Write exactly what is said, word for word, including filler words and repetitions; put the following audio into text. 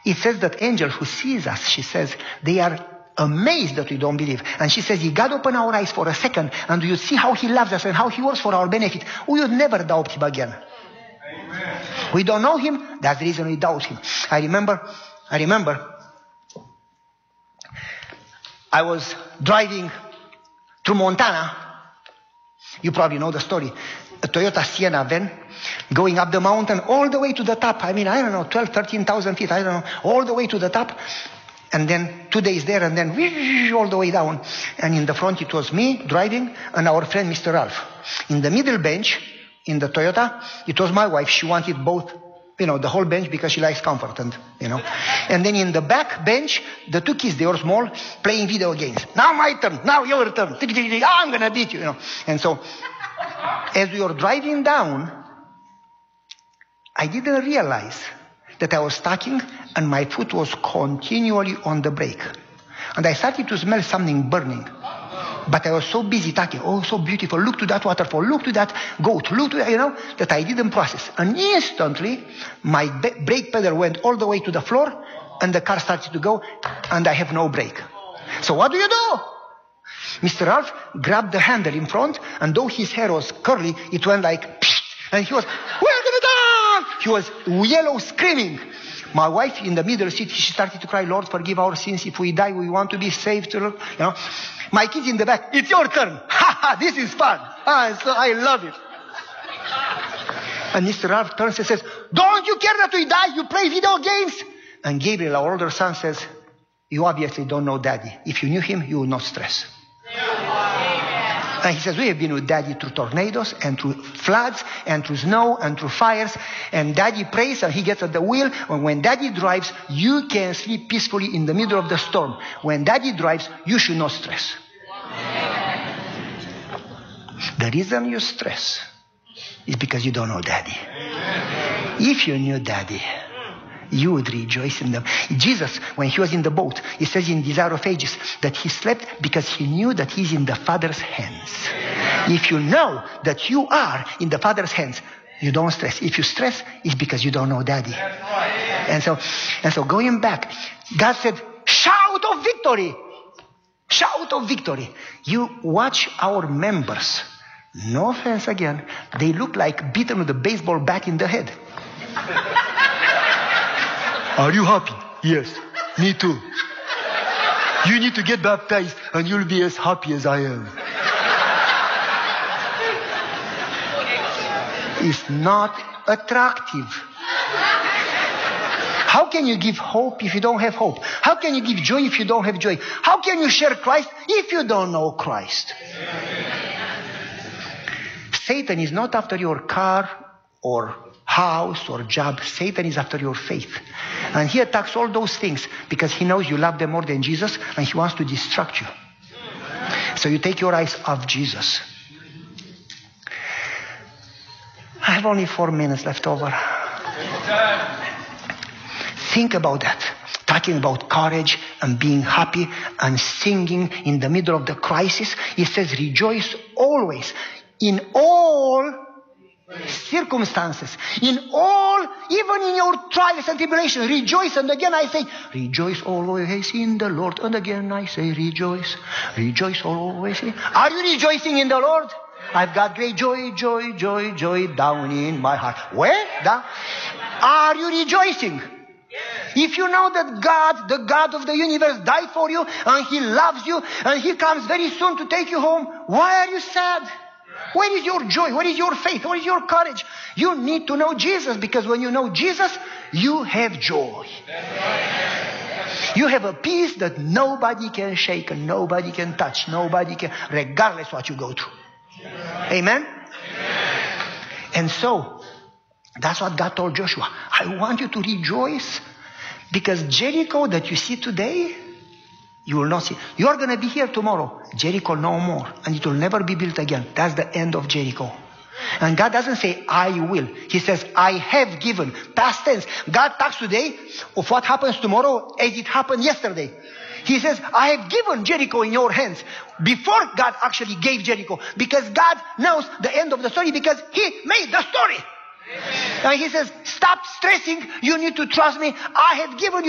it says that angel who sees us, she says, they are amazed that we don't believe. And she says, if God opened our eyes for a second and you see how he loves us and how he works for our benefit, we would never doubt him again. Amen. We don't know him, that's the reason we doubt him. I remember, I remember, I was driving through Montana. You probably know the story. A Toyota Sienna van going up the mountain all the way to the top. I mean, I don't know, twelve, thirteen thousand feet, I don't know, all the way to the top. And then two days there and then whoosh, all the way down. And in the front it was me driving and our friend Mister Ralph. In the middle bench, in the Toyota, it was my wife. She wanted both, you know, the whole bench because she likes comfort and, you know. And then in the back bench, the two kids, they were small, playing video games. Now my turn, now your turn. I'm going to beat you, you know. And so, as we were driving down, I didn't realize that I was talking and my foot was continually on the brake. And I started to smell something burning. But I was so busy talking, oh, so beautiful, look to that waterfall, look to that goat, look to that, you know, that I didn't process. And instantly, my brake pedal went all the way to the floor and the car started to go and I have no brake. So what do you do? Mister Ralph grabbed the handle in front and though his hair was curly, it went like, psh, and he was, we're gonna die! He was yellow screaming. My wife in the middle seat, she started to cry, Lord, forgive our sins. If we die, we want to be saved. You know. My kids in the back, it's your turn. Ha ha, this is fun. Ah, so I love it. And Mister Ralph turns and says, don't you care that we die? You play video games? And Gabriel, our older son, says, you obviously don't know Daddy. If you knew him, you would not stress. And he says, we have been with Daddy through tornadoes and through floods and through snow and through fires. And Daddy prays and he gets at the wheel. And when Daddy drives, you can sleep peacefully in the middle of the storm. When Daddy drives, you should not stress. The reason you stress is because you don't know Daddy. If you knew Daddy, you would rejoice in them. Jesus, when he was in the boat, he says in Desire of Ages that he slept because he knew that he's in the Father's hands. If you know that you are in the Father's hands, you don't stress. If you stress, it's because you don't know Daddy. And so, and so going back, God said, shout of victory. Shout of victory. You watch our members. No offense again. They look like beaten with a baseball bat in the head. Are you happy? Yes, me too. You need to get baptized and you'll be as happy as I am. It's not attractive. How can you give hope if you don't have hope? How can you give joy if you don't have joy? How can you share Christ if you don't know Christ? Satan is not after your car or house or job. Satan is after your faith. And he attacks all those things because he knows you love them more than Jesus and he wants to distract you. So you take your eyes off Jesus. I have only four minutes left over. Think about that. Talking about courage and being happy and singing in the middle of the crisis. It says rejoice always in all circumstances, in all, even in your trials and tribulations, rejoice. And again I say, rejoice always in the Lord. And again I say, rejoice, rejoice always. Are you rejoicing in the Lord? I've got great joy, joy, joy, joy down in my heart. Where? Down. Are you rejoicing? If you know that God, the God of the universe, died for you and he loves you and he comes very soon to take you home, why are you sad? Where is your joy? Where is your faith? Where is your courage? You need to know Jesus, because when you know Jesus, you have joy. You have a peace that nobody can shake and nobody can touch. Nobody can, regardless what you go through. Amen? And so, that's what God told Joshua. I want you to rejoice because Jericho that you see today, you will not see. You are going to be here tomorrow. Jericho no more. And it will never be built again. That's the end of Jericho. And God doesn't say, I will. He says, I have given. Past tense. God talks today of what happens tomorrow as it happened yesterday. He says, I have given Jericho in your hands. Before God actually gave Jericho. Because God knows the end of the story because he made the story. Amen. And he says, stop stressing. You need to trust me. I have given you.